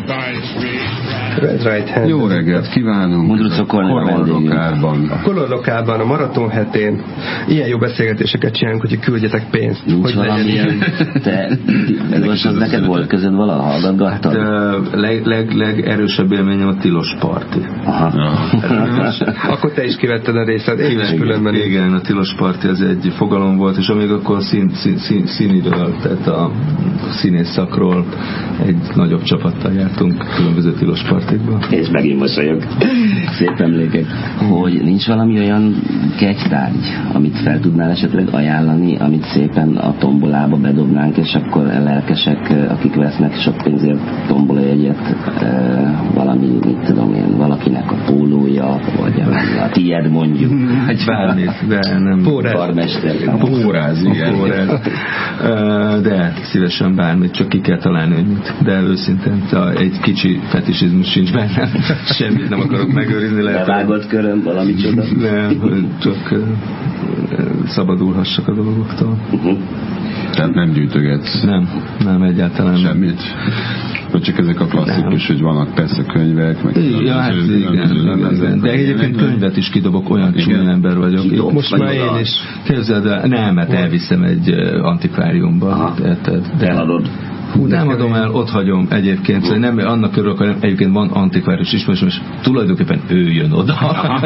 Red Right Hand. Jó reggelt kívánunk! A Color Lokálban, a maraton hetén ilyen jó beszélgetéseket csinálunk, hogy küldjetek pénzt. Nincs hogy valamilyen, most az neked volt közöd valaha hallgatgattad? Legerősebb élményem a tilos parti. Akkor te is kivetted a részed, én is különben. Igen, a tilos parti az egy fogalom volt, és amíg akkor színiről, tehát a színész szakról egy nagyobb csapattal jártunk különböző tilos partikban. És megint mosolyog. Szép emlékek. Hogy nincs valami olyan kegytárgy, amit fel tudnál esetleg ajánlani, amit szépen a tombolába bedobnánk, és akkor lelkesek, akik vesznek sok pénzért tombolajegyet, valami, mit tudom én, valakinek a pólója, vagy a tiéd mondjuk. Egy bármit, de nem. Karmester. Póráz, igen. De szívesen bármit, csak ki kell találni, hogy mit. De őszintén egy kicsi fetisizmus sincs bennem. Semmit nem akarok megőrizni. Levágott köröm, valami csoda. Nem, csak szabadulhassak a dolgoktól. Tehát nem gyűjtögetsz? Nem egyáltalán. Semmit? Vagy csak ezek a klasszikus, hogy vannak persze könyvek, meg... Igen. De egyébként könyvet is kidobok, olyan csúnya ember vagyok. Most már én is. Képzeld el, nem, mert elviszem egy antikváriumba. De eladod. Nem adom el, ott hagyom egyébként, szóval nem annak örülök, hogy egyébként van antikvárius ismerősöm, és tulajdonképpen ő jön oda.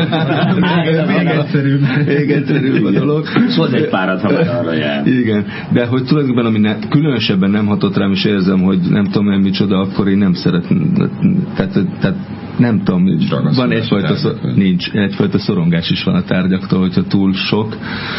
Még egyszerűbb a dolog. Hoz egy párat, ha már arra jár. Igen, de hogy tulajdonképpen ami különösebben nem hatott rám, és érzem, hogy nem tudom én micsoda, akkor én nem szeretném, tehát nem tudom, van egyfajta szorongás is van a tárgyaktól, hogyha túl sok,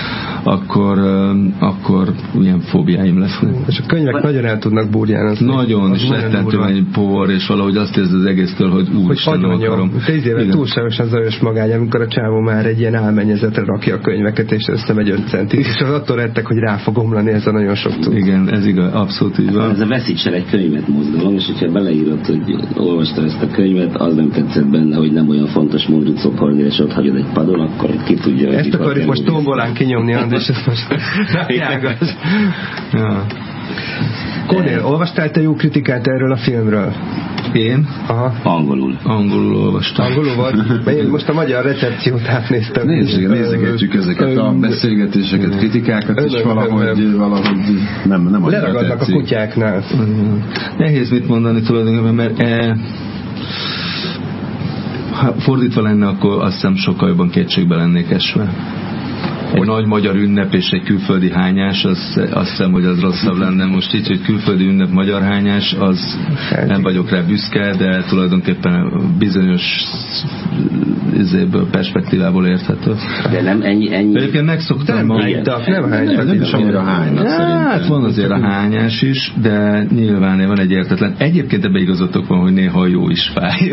akkor ilyen fóbiáim lesznek. És a könyvek nagyon el tudnak burjánzni. Nagyon, és rettentően egy por, és valahogy azt érzed az egésztől, hogy úristen, nem akarom. 10 éve túlságosan zajos magány, amikor a csávó már egy ilyen álmennyezetre rakja a könyveket, és összemegy 5 centig, és az attól rettek, hogy rá fog omlani ez a nagyon sok túl. Igen, ez igaz, abszolút így van. Ez a veszítsen egy könyvet mozgalom, és hogyha beleírod, hogy olvastad ezt a könyvet, az nem tetszett benne, hogy nem olyan fontos mondjuk szoporni, és ott hagyod egy padon, akkor ki tudja. Ezt akarjuk most tombolán kinyomni, és ezt most jágaz. Ja. Cornél, olvastál te jó kritikát erről a filmről? Én? Aha. Angolul olvastam. Angolul volt? Én most a magyar recepciót átnéztem. Nézegetjük ezeket a beszélgetéseket, kritikákat, és valahogy nem leragadnak a kutyáknál. Nehéz mit mondani tulajdonképpen, mert ha fordítva lenne, akkor azt hiszem sokkal jobban kétségbe lennék esve. Egy nagy magyar ünnep és egy külföldi hányás, azt hiszem, hogy az rosszabb lenne. Most így, hogy külföldi ünnep, magyar hányás, az nem vagyok rá büszke, de tulajdonképpen bizonyos perspektívából érthető. De nem ennyi. Egyébként megszoktam. Nem hánytak. Nem is annyira hánynak szerintem. Hát van azért a hányás is, de nyilván van egy értetlen. Egyébként ebbe igazatok van, hogy néha jó is fáj.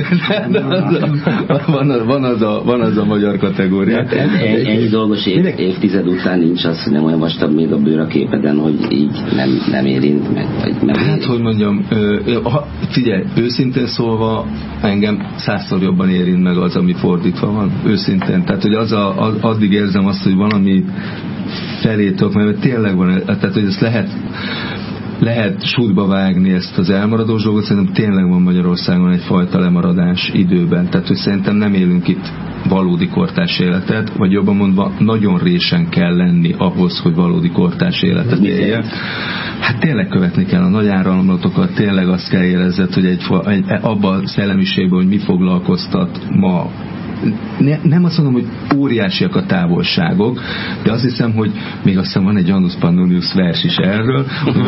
Van az a magyar kategória. Ennyi dolgos évtized után nincs az, hogy nem olyan vastag még a bőr a képeden, hogy így nem érint meg. Hát, hogy mondjam, figyelj, őszintén szólva engem 100-szor jobban érint meg az, ami fordítva van. Őszintén. Tehát, hogy addig érzem azt, hogy valami felétök, mert tényleg van, tehát, hogy ezt lehet sútba vágni ezt az elmaradós dolgot, szerintem tényleg van Magyarországon egyfajta lemaradás időben. Tehát, hogy szerintem nem élünk itt valódi kortárs életet, vagy jobban mondva nagyon résen kell lenni ahhoz, hogy valódi kortárs életet éljen. Hát tényleg követni kell a nagy áramlatokat, tényleg azt kell érezzed, hogy abban a szellemiségben, hogy mi foglalkoztat ma. Nem azt mondom, hogy óriásiak a távolságok, de azt hiszem, hogy még azt hiszem van egy Janus Pannonius vers is erről,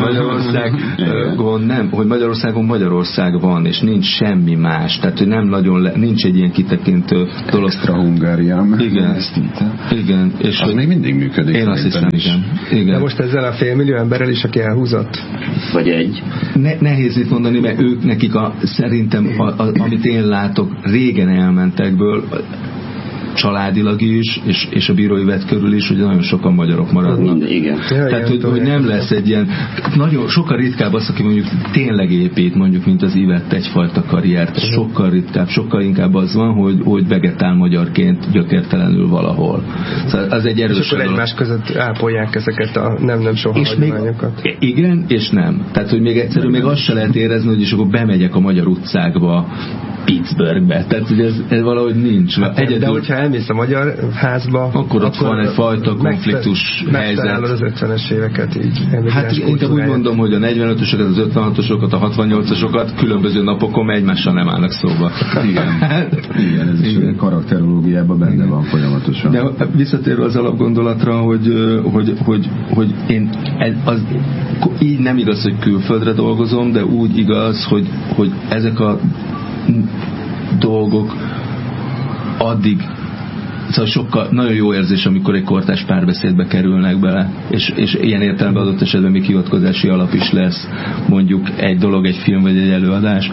hogy Magyarországon van, és nincs semmi más, tehát hogy nem nagyon nincs egy ilyen kitekintő dolog. Extra-Hungariam. Igen. És az még mindig működik. Én azt hiszem, igen. De most ezzel a 500 millió emberrel is, aki elhúzott? Vagy egy? Nehéz itt mondani, mert ők nekik szerintem, amit én látok, régen elmentekből, családilag is, és a bírói vet körül is, hogy nagyon sokan magyarok maradnak. Igen. Tehát, hogy nem lesz egy ilyen, nagyon sokkal ritkább az, aki mondjuk tényleg épít, mondjuk, mint az Ivett egyfajta karriert, sokkal ritkább, sokkal inkább az van, hogy vegetál magyarként gyökértelenül valahol. Szóval az egy erős. És akkor egymás között ápolják ezeket a nem soha hagyományokat. Igen, és nem. Tehát, hogy még egyszerűen még azt se lehet érezni, hogy is akkor bemegyek a magyar utcákba, Pittsburghbe. Tehát, hogy ez valahogy nincs. Hát, de hogyha elmész a magyar házba, akkor ott van egyfajta konfliktus helyzet. Megtalálod az 50-es éveket így. Hát inkább úgy mondom, hogy a 45-ösokat, az 56-osokat, a 68-osokat különböző napokon egymással nem állnak szóba. Igen, ez is a karakterológiában benne van folyamatosan. De visszatérve az alapgondolatra, hogy én így nem igaz, hogy külföldre dolgozom, de úgy igaz, hogy ezek a dolgok addig, szóval sokkal, nagyon jó érzés, amikor egy kortárs párbeszédbe kerülnek bele, és ilyen értelemben adott esetben még hivatkozási alap is lesz, mondjuk egy dolog, egy film vagy egy előadás,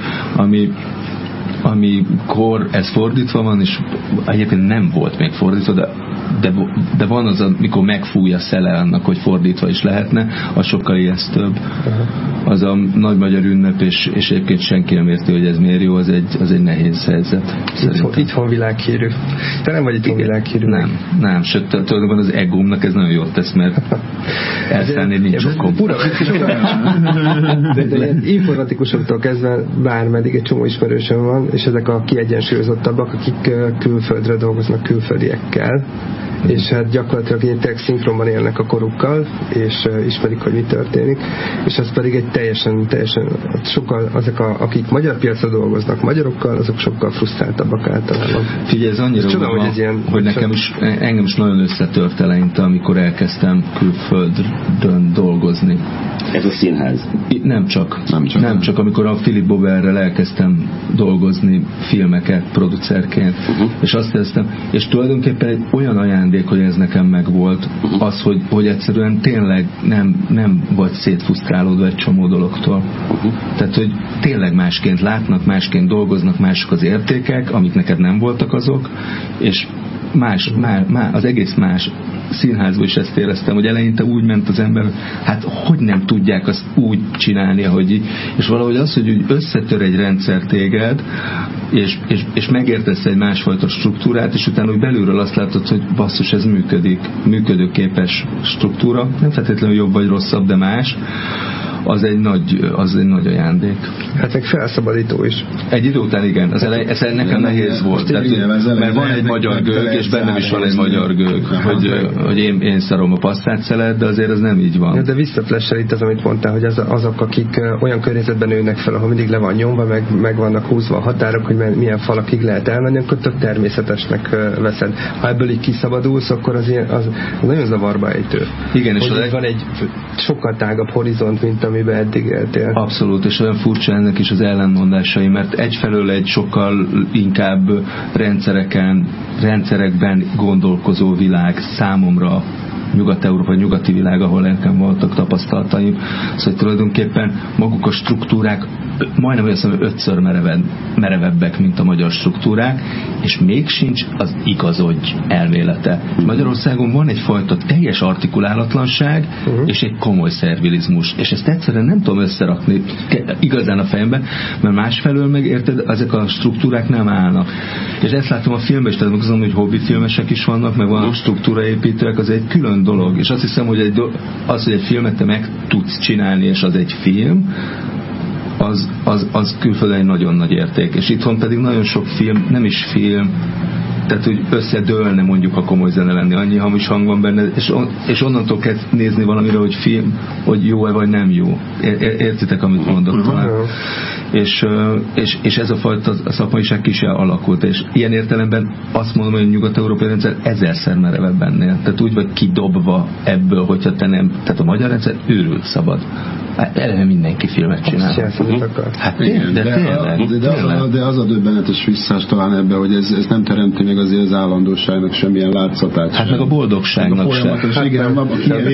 amikor ez fordítva van, és egyébként nem volt még fordítva, de van az, amikor megfúj a szele annak, hogy fordítva is lehetne, az sokkal ijesztőbb. Az a nagy magyar ünnep, és egyébként senki nem érti, hogy ez miért jó, az egy nehéz helyzet. Itthon világhírű. Te nem vagy itthon világhírű. Nem, sőt, tulajdonképpen az egómnak ez nagyon jót tesz, mert elszállni nincs okom. De informatikusoktól kezdve bármeddig egy csomó ismerősöm van, és ezek a kiegyensúlyozottabbak, akik külföldre dolgoznak külföldiekkel, és hát gyakorlatilag tényleg szinkronban élnek a korukkal, és ismerik, hogy mi történik, és az pedig egy teljesen sokkal, akik magyar piacra dolgoznak magyarokkal, azok sokkal frusztráltabbak általában. Figyelj, ez annyira tudom, hogy engem is nagyon összetört eleinte, amikor elkezdtem külföldön dolgozni. Ez a színház? Nem csak amikor a Philip Boberrel elkezdtem dolgozni filmeket producerként, és azt kezdtem, és tulajdonképpen egy olyan ajándék, hogy ez nekem megvolt, az, hogy egyszerűen tényleg nem vagy szétfusztrálódva egy csomó dologtól. Tehát, hogy tényleg másként látnak, másként dolgoznak, mások az értékek, amik neked nem voltak azok, és az egész más. Színházban is ezt éreztem, hogy eleinte úgy ment az ember, hát hogy nem tudják azt úgy csinálni, ahogy így. És valahogy az, hogy úgy összetör egy rendszer téged, és megértesz egy másfajta struktúrát, és utána úgy belülről azt látod, hogy basszus, ez működőképes struktúra, nem feltétlenül jobb vagy rosszabb, de más, az egy nagy ajándék. Hát meg felszabadító is. Egy idő után igen, ez nekem nehéz volt. Tehát, mert van egy magyar gőg, és bennem is van egy magyar gőg, hogy én szarom a passzát szelet, de azért ez nem így van. Ja, de visszaflessel itt az, amit mondtál, hogy azok, akik olyan környezetben nőnek fel, ahol mindig le van nyomva, meg vannak húzva a határok, hogy milyen falakig lehet elmenni, akkor tök természetesnek veszed. Ha ebből így kiszabadulsz, akkor az nagyon zavarba ejtő. Igen, és van egy sokkal tágabb horizont, mint amiben eddig éltél. Abszolút, és olyan furcsa ennek is az ellenmondásai, mert egyfelől egy sokkal inkább rendszerekben gondolkozó világ számomra Nyugat-Európa, nyugati világ, ahol nekem voltak tapasztalataim. Szóval tulajdonképpen maguk a struktúrák majdnem olyan ötször merevebbek, mint a magyar struktúrák, és még sincs az igazodj elmélete. Magyarországon van egyfajta teljes artikulálatlanság, és egy komoly szervilizmus, és ezt egyszerűen nem tudom összerakni igazán a fejembe, mert másfelől meg érted, ezek a struktúrák nem állnak. És ezt látom a filmben is, tehát megazom, hogy hobbifilmesek is vannak, meg vannak struktúraépítőek, az egy külön dolog, és azt hiszem, hogy hogy egy filmet te meg tudsz csinálni, és az egy film, az külföldön egy nagyon nagy érték, és itthon pedig nagyon sok film, nem is film, tehát hogy összedőlne mondjuk a komoly zene lenni, annyi hamis hang van benne, és onnantól kezd nézni valamire, hogy film, hogy jó-e vagy nem jó. Értitek, amit mondok talán. És ez a fajta szakmaiság ki se alakult, és ilyen értelemben azt mondom, hogy a nyugat-európai rendszer 1000-szer merevebb ennél. Tehát úgy vagy kidobva ebből, hogyha te nem, tehát a magyar rendszer őrült szabad. Eleve mindenki filmet csinál. Hát igen, de az a döbbenetes visszás talán ebbe, hogy ez nem teremti meg azért az állandóságnak semmilyen látszatát. Hát meg a boldogságnak sem. Igen,